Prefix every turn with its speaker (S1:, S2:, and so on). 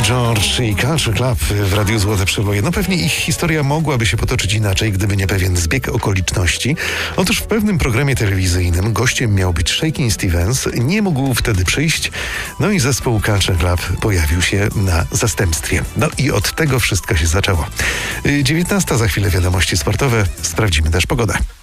S1: George i Culture Club w Radiu Złote Przeboje. No pewnie ich historia mogłaby się potoczyć inaczej, gdyby nie pewien zbieg okoliczności. Otóż w pewnym programie telewizyjnym gościem miał być Shakin' Stevens. Nie mógł wtedy przyjść. No i zespół Culture Club pojawił się na zastępstwie. No i od tego wszystko się zaczęło. 19 za chwilę wiadomości sportowe. Sprawdzimy też pogodę.